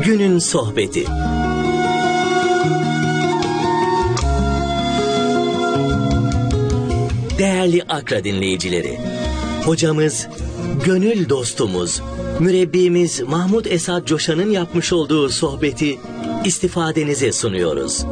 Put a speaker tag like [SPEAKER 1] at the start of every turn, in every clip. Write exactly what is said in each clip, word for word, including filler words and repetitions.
[SPEAKER 1] Günün sohbeti. Değerli Akra dinleyicileri, hocamız, gönül dostumuz, mürebbimiz Mahmud Esad Coşan'ın yapmış olduğu sohbeti istifadenize sunuyoruz.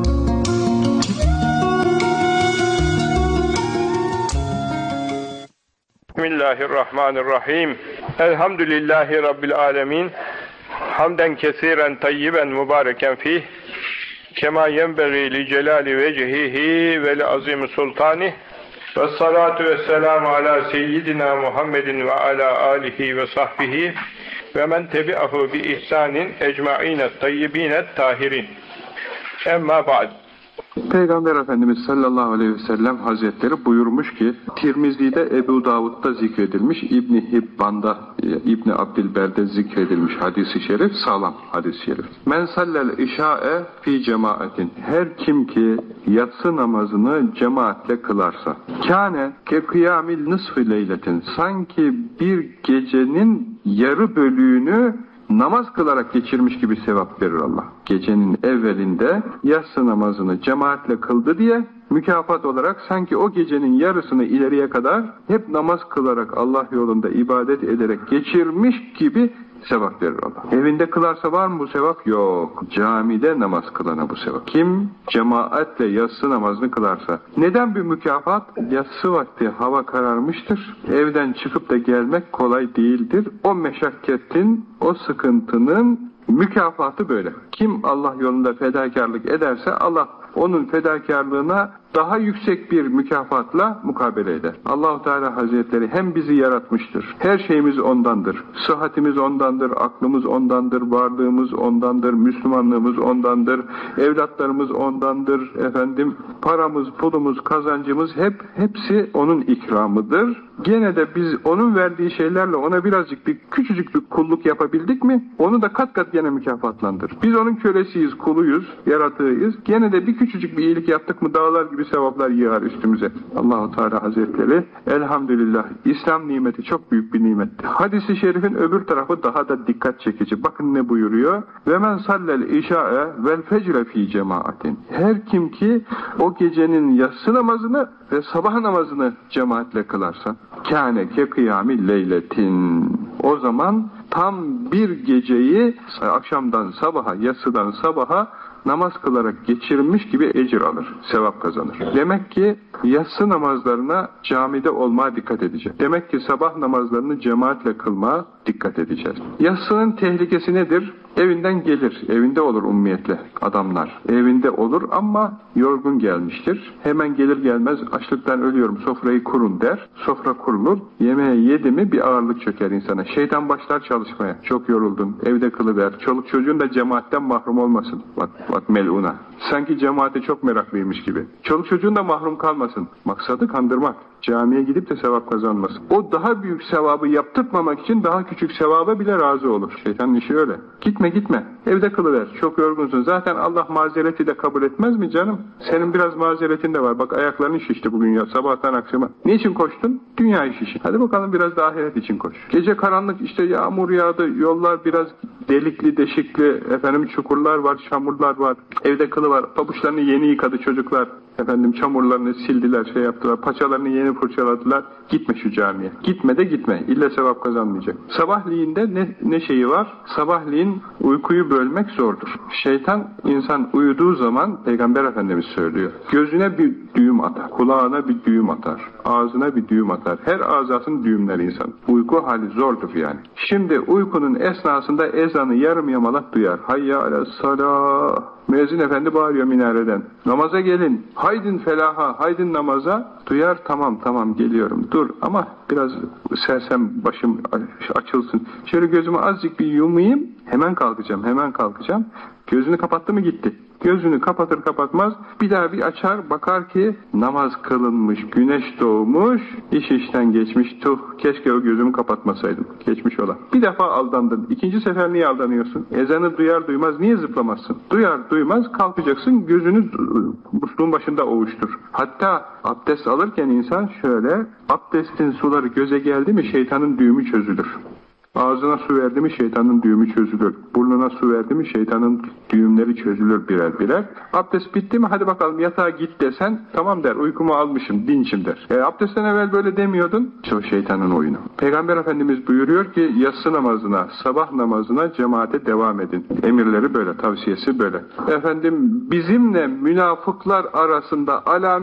[SPEAKER 2] Bismillahirrahmanirrahim. Elhamdülillahi Rabbil alemin. Hamden kesiren tayyiben mübareken fih. Kema yenbegî li celali vecihihi ve li azim sultani. Ve salatu ve selamu ala seyyidina Muhammedin ve ala alihi ve sahbihi ve men tebi'ahu bi ihsanin ecma'ine tayyibine tahirin. Emma ba'd.
[SPEAKER 3] Peygamber Efendimiz sallallahu aleyhi ve sellem Hazretleri buyurmuş ki, Tirmizi'de, Ebu Davud'da zikredilmiş, İbn-i Hibban'da, İbn-i Abdilber'de zikredilmiş hadis-i şerif, sağlam hadis-i şerif. Men sallel işa'e fi cemaatin. Her kim ki yatsı namazını cemaatle kılarsa, kâne ke kıyamil nısfı leyletin. Sanki bir gecenin yarı bölüğünü namaz kılarak geçirmiş gibi sevap verir Allah. Gecenin evvelinde yatsı namazını cemaatle kıldı diye mükafat olarak sanki o gecenin yarısını ileriye kadar hep namaz kılarak Allah yolunda ibadet ederek geçirmiş gibi sevap verir Allah. Evinde kılarsa var mı bu sevap? Yok. Camide namaz kılana bu sevap. Kim cemaatle yatsı namazını kılarsa. Neden bir mükafat? Yatsı vakti hava kararmıştır. Evden çıkıp da gelmek kolay değildir. O meşakkatin, o sıkıntının mükafatı böyle. Kim Allah yolunda fedakarlık ederse Allah onun fedakarlığına daha yüksek bir mükafatla mukabele eder. Allah-u Teala Hazretleri hem bizi yaratmıştır. Her şeyimiz ondandır. Sıhhatimiz ondandır, aklımız ondandır, varlığımız ondandır, Müslümanlığımız ondandır, evlatlarımız ondandır, efendim paramız, pulumuz, kazancımız hep hepsi onun ikramıdır. Gene de biz onun verdiği şeylerle ona birazcık bir küçücük bir kulluk yapabildik mi? Onu da kat kat gene mükafatlandır. Biz onun kölesiyiz, kuluyuz, yaratığıyız. Gene de bir küçücük bir iyilik yaptık mı dağlar gibi sevaplar yığar üstümüze. Allah-u Teala Hazretleri elhamdülillah İslam nimeti çok büyük bir nimettir. Hadis-i şerifin öbür tarafı daha da dikkat çekici. Bakın ne buyuruyor? Ve men sallel işa'e vel fecre fi cemaatin. Her kim ki o gecenin yatsı namazını ve sabah namazını cemaatle kılarsa kâne ke kıyamil leyletin. O zaman tam bir geceyi akşamdan sabaha, yatsıdan sabaha namaz kılarak geçirmiş gibi ecir alır, sevap kazanır. Demek ki yatsı namazlarına camide olmaya dikkat edeceğiz. Demek ki sabah namazlarını cemaatle kılmaya dikkat edeceğiz. Yatsının tehlikesi nedir? Evinden gelir, evinde olur ummiyetle adamlar. Evinde olur ama yorgun gelmiştir. Hemen gelir gelmez açlıktan ölüyorum, sofrayı kurun der. Sofra kurulur, yemeği yedi mi bir ağırlık çöker insana. Şeytan başlar çalışmaya. Çok yoruldun, evde kılıver. Çoluk çocuğun da cemaatten mahrum olmasın. Bak, bak meluna. Sanki cemaate çok meraklıymış gibi. Çoluk çocuğun da mahrum kalmasın. Maksadı kandırmak. Camiye gidip de sevap kazanmasın. O daha büyük sevabı yaptırmamak için daha küçük sevaba bile razı olur. Şeytanın işi öyle. Gitme gitme. Evde kılıver. Çok yorgunsun. Zaten Allah mazereti de kabul etmez mi canım? Senin biraz mazeretin de var. Bak ayakların şişti bugün ya sabahtan akşama. Niçin koştun? Dünya işi. Hadi bakalım biraz da ahiret için koş. Gece karanlık işte yağmur yağdı. Yollar biraz delikli deşikli. Efendim çukurlar var, çamurlar var. Evde kılıver. Pabuçlarını yeni yıkadı çocuklar. Efendim çamurlarını sildiler, şey yaptılar. Paçalarını yeni fırçaladılar. Gitme şu camiye. Gitme de gitme. İlle sevap kazanmayacak. Sabahliğinde ne, ne şeyi var? Sabahliğin uykuyu bölmek zordur. Şeytan insan uyuduğu zaman Peygamber Efendimiz söylüyor. Gözüne bir düğüm atar. Kulağına bir düğüm atar. Ağzına bir düğüm atar. Her ağzasını düğümler insan. Uyku hali zordur yani. Şimdi uykunun esnasında ezanı yarım yamalak duyar. Hayya aleyhissalah. Müezzin efendi bağırıyor minareden. Namaza gelin. Haydin felaha, haydin namaza. Duyar tamam tamam geliyorum. Dur ama biraz sersem başım açılsın. Şöyle gözümü azıcık bir yumayım. Hemen kalkacağım, hemen kalkacağım. Gözünü kapattı mı gitti. Gözünü kapatır kapatmaz bir daha bir açar bakar ki namaz kılınmış, güneş doğmuş, iş işten geçmiş. Tuh keşke o gözümü kapatmasaydım. Geçmiş ola. Bir defa aldandın. İkinci sefer niye aldanıyorsun? Ezanı duyar duymaz niye zıplamazsın? Duyar duymaz kalkacaksın gözünü musluğun başında ovuştur. Hatta abdest alırken insan şöyle abdestin suları göze geldi mi şeytanın düğümü çözülür. Ağzına su verdi mi şeytanın düğümü çözülür. Burnuna su verdi mi şeytanın düğümleri çözülür birer birer. Abdest bitti mi hadi bakalım yatağa git desen tamam der, uykumu almışım, dinçim der. E, abdestten evvel böyle demiyordun. İşte o şeytanın oyunu. Peygamber Efendimiz buyuruyor ki yatsı namazına, sabah namazına cemaate devam edin. Emirleri böyle, tavsiyesi böyle. Efendim bizimle münafıklar arasında alamet